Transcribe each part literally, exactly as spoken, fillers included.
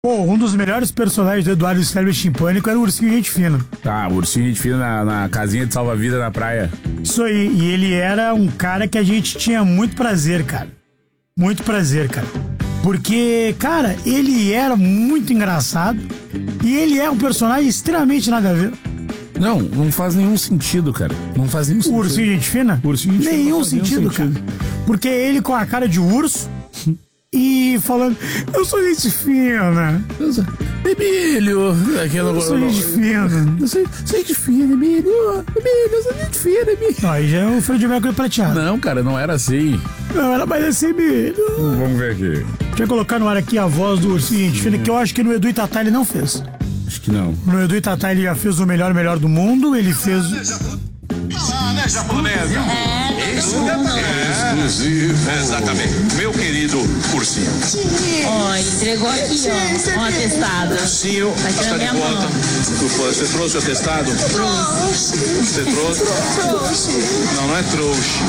Pô, um dos melhores personagens do Eduardo Sterblitch em Pânico era o Ursinho Gente Fina. Tá, o Ursinho Gente Fina na, na casinha de salva-vida na praia. Isso aí, e ele era um cara que a gente tinha muito prazer, cara. Muito prazer, cara. Porque, cara, ele era muito engraçado e ele é um personagem extremamente nada a ver. Não, não faz nenhum sentido, cara. Não faz nenhum sentido. O Ursinho Gente Fina? O Ursinho Gente Fina nenhum, não faz nenhum sentido, sentido, cara. Porque ele com a cara de urso e falando, eu sou gente fina. Emílio, aquela... Eu sou gente fina. Eu sou, sou gente fina, Emílio. Emílio, eu sou gente fina, Emílio. Não, aí já é o Fred Mercury prateado. Não, cara, não era assim. Não, era mais assim, Emílio. Vamos ver aqui. Deixa eu colocar no ar aqui a voz do Ursinho Gente Fina, que eu acho que no Edu e Tatá ele não fez. Acho que não. No Edu e Tatá ele já fez o melhor, melhor do mundo, ele fez... Ah, né, japonesa? É, isso é exclusivo. Exatamente. Meu querido Ursinho. Ó, entregou aqui, ó, um atestado. Ursinho, está de volta. Você trouxe o atestado? Trouxe. Você trouxe? Trouxe. Não, não é trouxe.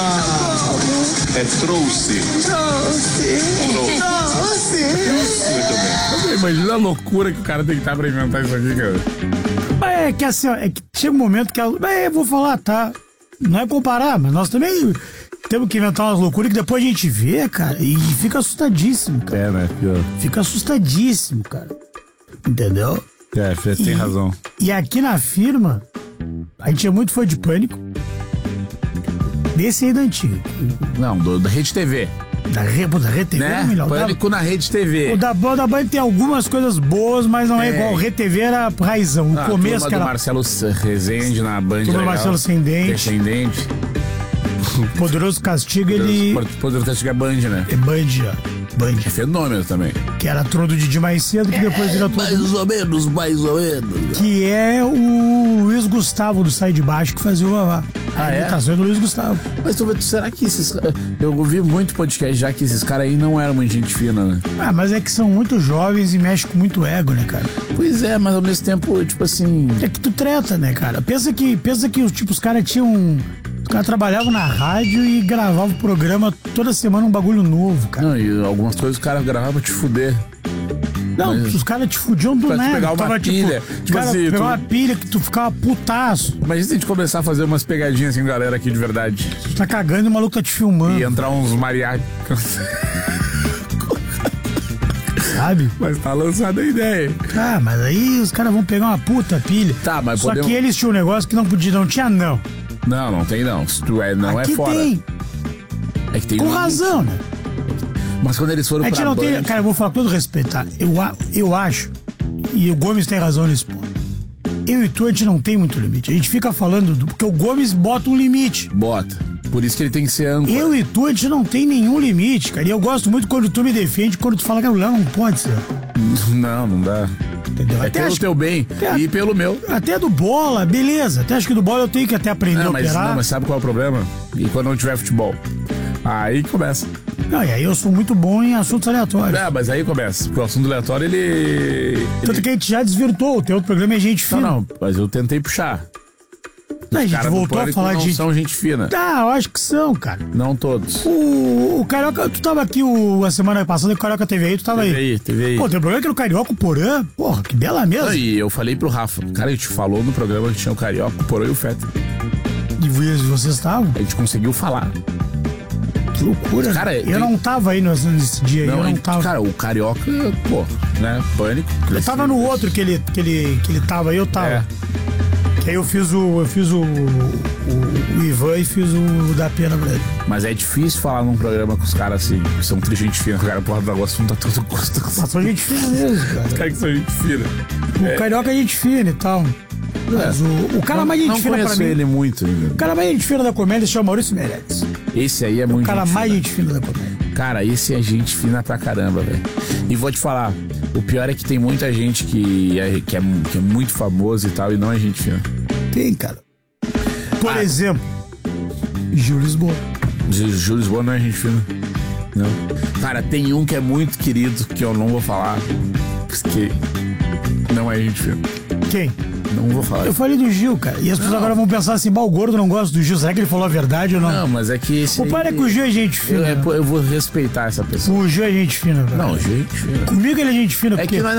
É trouxe. Trouxe. Trouxe. Trouxe. Muito bem. Imagina a loucura que o cara tem que estar pra inventar isso aqui, cara. É que assim, ó, é que chega um momento que... A, é, eu vou falar, tá? Não é comparar, mas nós também temos que inventar umas loucuras que depois a gente vê, cara, e fica assustadíssimo, cara. É, né? Pior. Fica assustadíssimo, cara. Entendeu? É, você tem e, razão. E aqui na firma, a gente é muito fã de Pânico. Desse aí da antiga. Não, do, da Rede T V. Da, Re, da Rede T V, né? é melhor. Pânico da, na Rede T V. O da, o da Band tem algumas coisas boas, mas não é, é igual. O Rede T V era raizão. O ah, começo que era... do Marcelo Rezende na Band. Turma do Marcelo Sem Dente. Descendente. Poderoso Castigo, ele... Poderoso Castigo é Band, né? É Band, ó. Band. É fenômeno também. Que era a turma do Didi mais cedo, que depois virou tudo. Mais ou menos, mais ou menos. Que é o Luiz Gustavo do Sai de Baixo que fazia o Vavá. Ah, é? Tá sendo o Luiz Gustavo. Mas tu, será que esses... Eu ouvi muito podcast já que esses caras aí não eram muito gente fina, né? Ah, mas é que são muito jovens e mexem com muito ego, né, cara? Pois é, mas ao mesmo tempo, tipo assim... É que tu treta, né, cara? Pensa que, pensa que tipo, os caras tinham... Os caras trabalhavam na rádio e gravavam o programa toda semana, um bagulho novo, cara. Não, e algumas coisas os caras gravavam pra te fuder. Não, mas... os caras te fudiam do pra nada. pegar uma tava, pilha. Tipo, tipo cara, assim, pegar tu... uma pilha que tu ficava putaço. Imagina se a gente começar a fazer umas pegadinhas assim, galera, aqui de verdade. Tu tá cagando e o maluco tá te filmando. E entrar uns mariachis. Sabe? Mas tá lançada a ideia. Ah, mas aí os caras vão pegar uma puta pilha. Tá, mas Só podemos... que eles tinham um negócio que não podia, não tinha não. Não, não tem não. Se tu é, não Aqui é fora. Tem. É que tem Com um razão, né? Mas quando eles foram A gente pra não Band... tem. Cara, eu vou falar com todo respeito, tá? Eu, eu acho, e o Gomes tem razão nesse ponto. Eu e tu, a gente não tem muito limite. A gente fica falando, do, porque o Gomes bota um limite. Bota. Por isso que ele tem que ser âncora. Eu e tu, a gente não tem nenhum limite, cara. E eu gosto muito quando tu me defende, quando tu fala que não, não pode ser. Não, não dá. Entendeu? É até pelo acho, teu bem até, e pelo meu. Até do bola, beleza. Até acho que do bola eu tenho que até aprender não, a mas, operar. Não, mas sabe qual é o problema? E quando não tiver futebol? Aí começa. Não, e aí eu sou muito bom em assuntos aleatórios. É, mas aí começa. Porque o assunto aleatório, ele... Tanto ele... que a gente já desvirtuou. O teu outro programa é gente fina. Não, não, mas eu tentei puxar. Não, a gente voltou a falar não de gente... são gente fina. Tá, eu acho que são, cara. Não todos. O, o Carioca, tu tava aqui o, a semana passada, o Carioca teve aí, tu tava teve aí. aí. Teve aí, Pô, tem um programa que no Carioca, o Porã, porra, que bela mesa. E eu falei pro Rafa, cara, a gente falou no programa que tinha o Carioca, o Porã e o Feta. E vocês estavam? A gente conseguiu falar. Que loucura, cara. Eu tem... não tava aí nesse, nesse dia aí, não, eu não gente, tava. Cara, o Carioca, pô, né, Pânico. Eu tava no outro que ele, que ele, que ele tava aí, eu tava. É. Que aí eu fiz o, eu fiz o, o, o Ivan e fiz o, o da pena pra ele. Mas é difícil falar num programa com os caras assim, que são três gente fina, cara, porra do negócio não tá todo gosto. Mas são gente fina mesmo, cara. Os caras que são gente fina. O é. Carioca é gente fina e tal. Mas é. o, o cara não, mais gente não fina pra mim. ele muito ainda. O cara mais gente fina da comédia se chama Maurício Meirelles. Esse aí é muito. O cara gente mais fina. gente fina da comédia. Cara, esse é gente fina pra caramba, velho. E vou te falar, o pior é que tem muita gente que é, que é, que é muito famoso e tal, e não é gente fina. Tem, cara. Por ah. exemplo, Gil Lisboa. Gil Lisboa não é gente fina. Não. Cara, tem um que é muito querido, que eu não vou falar, porque não é gente fina. Quem? Não vou falar. Eu falei do Gil, cara. E as pessoas agora vão pensar assim, bah, o gordo não gosta do Gil. Será que ele falou a verdade ou não? Não, mas é que esse... O pai é que o Gil é gente fina. Eu, eu vou respeitar essa pessoa. O Gil é gente fina, velho. Não, o Gil é gente fina. Comigo ele é gente fina, É porque... que nós